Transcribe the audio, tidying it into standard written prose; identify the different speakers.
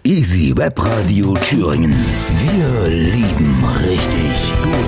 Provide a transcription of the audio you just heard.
Speaker 1: Easy Web Radio Thüringen. Wir lieben richtig gut.